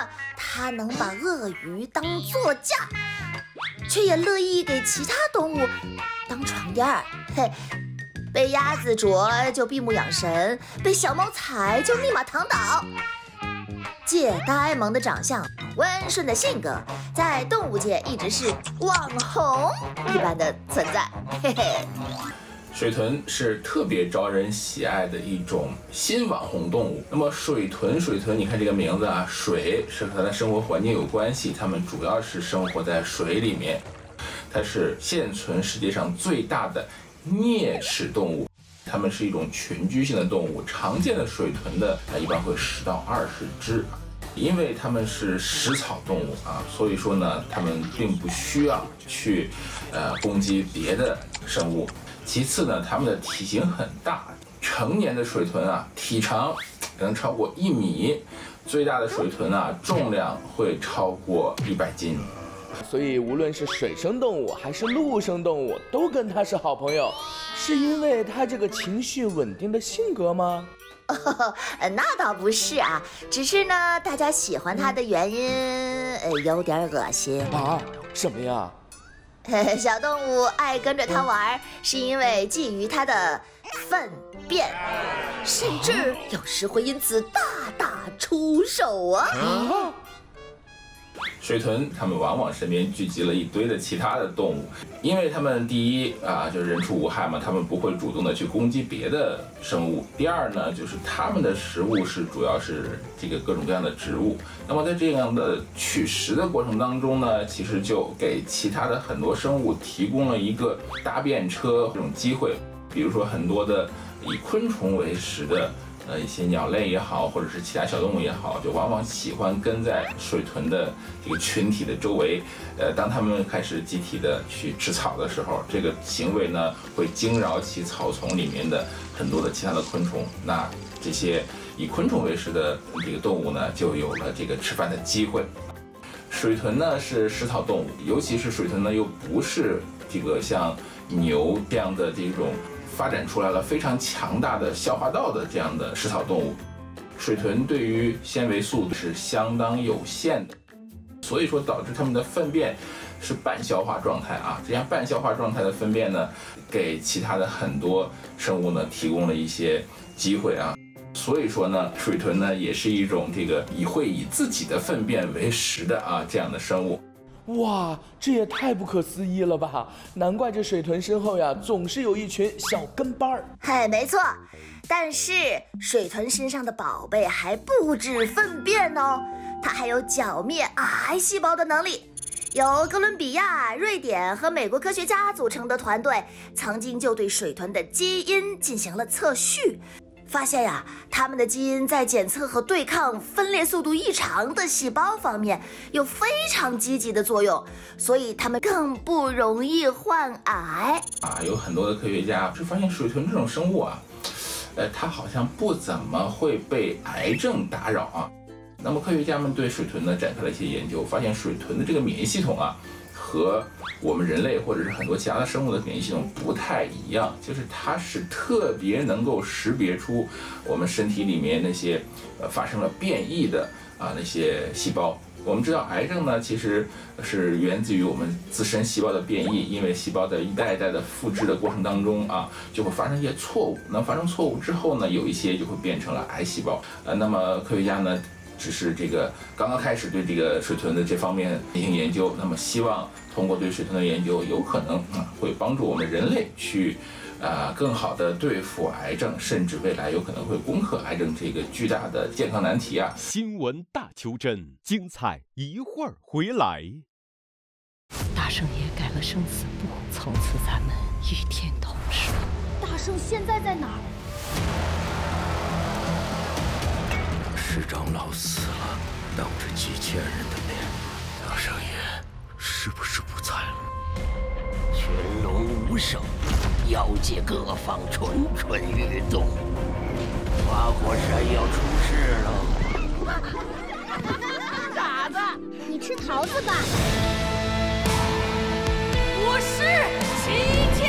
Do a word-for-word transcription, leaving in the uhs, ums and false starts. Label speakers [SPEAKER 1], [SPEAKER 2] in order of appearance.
[SPEAKER 1] 它能把鳄鱼当座驾，却也乐意给其他动物当床垫儿。嘿，被鸭子啄就闭目养神，被小猫踩就立马躺倒。借呆萌的长相，温顺的性格，在动物界一直是网红一般的存在。嘿嘿。
[SPEAKER 2] 水豚是特别招人喜爱的一种新网红动物。那么水豚，水豚，你看这个名字啊，水是和它的生活环境有关系，它们主要是生活在水里面。它是现存世界上最大的啮齿动物，它们是一种群居性的动物。常见的水豚的啊，一般会十到二十只。因为它们是食草动物啊，所以说呢，它们并不需要去呃攻击别的生物。其次呢，它们的体型很大，成年的水豚啊，体长能超过一米，最大的水豚啊，重量会超过一百斤。
[SPEAKER 3] 所以无论是水生动物还是陆生动物，都跟它是好朋友，是因为它这个情绪稳定的性格吗？
[SPEAKER 1] 哦，那倒不是啊，只是呢，大家喜欢它的原因，呃，有点恶心
[SPEAKER 3] 啊。什么呀？
[SPEAKER 1] 小动物爱跟着它玩，是因为觊觎它的粪便，甚至有时会因此大打出手啊。啊
[SPEAKER 2] 水豚它们往往身边聚集了一堆的其他的动物，因为它们第一啊，就是人畜无害嘛，它们不会主动的去攻击别的生物。第二呢，就是它们的食物是主要是这个各种各样的植物。那么在这样的取食的过程当中呢，其实就给其他的很多生物提供了一个搭便车这种机会。比如说很多的以昆虫为食的呃一些鸟类也好，或者是其他小动物也好，就往往喜欢跟在水豚的这个群体的周围。呃，当它们开始集体的去吃草的时候，这个行为呢会惊扰起草丛里面的很多的其他的昆虫。那这些以昆虫为食的这个动物呢，就有了这个吃饭的机会。水豚呢是食草动物，尤其是水豚呢又不是这个像牛这样的这种发展出来了非常强大的消化道的这样的食草动物。水豚对于纤维素是相当有限的，所以说导致它们的粪便是半消化状态啊。这样半消化状态的粪便呢，给其他的很多生物呢提供了一些机会啊。所以说呢，水豚呢也是一种这个以会以自己的粪便为食的啊这样的生物。
[SPEAKER 3] 哇，这也太不可思议了吧！难怪这水豚身后呀，总是有一群小跟班儿。
[SPEAKER 1] 嘿，没错，但是水豚身上的宝贝还不止粪便哦，它还有剿灭癌细胞的能力。由哥伦比亚、瑞典和美国科学家组成的团队，曾经就对水豚的基因进行了测序。发现呀，它们的基因在检测和对抗分裂速度异常的细胞方面有非常积极的作用，所以它们更不容易患癌
[SPEAKER 2] 啊。有很多的科学家是发现水豚这种生物啊，呃，它好像不怎么会被癌症打扰啊。那么科学家们对水豚呢展开了一些研究，发现水豚的这个免疫系统啊，和我们人类或者是很多其他的生物的免疫系统不太一样，就是它是特别能够识别出我们身体里面那些呃发生了变异的啊那些细胞。我们知道癌症呢其实是源自于我们自身细胞的变异，因为细胞在一代一代的复制的过程当中啊，就会发生一些错误。那发生错误之后呢，有一些就会变成了癌细胞。呃，那么科学家呢只是这个刚刚开始对这个水豚的这方面进行研究，那么希望通过对水豚的研究，有可能啊会帮助我们人类去啊更好的对付癌症，甚至未来有可能会攻克癌症这个巨大的健康难题啊！
[SPEAKER 4] 新闻大求真，精彩一会儿回来。
[SPEAKER 5] 大圣爷改了生死簿，从此咱们与天同寿。
[SPEAKER 6] 大圣现在在哪儿？
[SPEAKER 7] 师长老死了，当着几千人的面，大圣爷是不是不在了？
[SPEAKER 8] 群龙无首，妖界各方蠢蠢欲动，花果山要出事了。
[SPEAKER 6] 傻子，你吃桃子吧。
[SPEAKER 5] 我是齐天。